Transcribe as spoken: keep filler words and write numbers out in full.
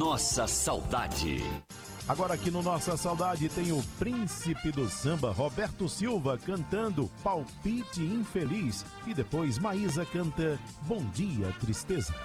Nossa Saudade. Agora aqui no Nossa Saudade tem o príncipe do samba, Roberto Silva, cantando Palpite Infeliz. E depois Maísa canta Bom Dia, Tristeza.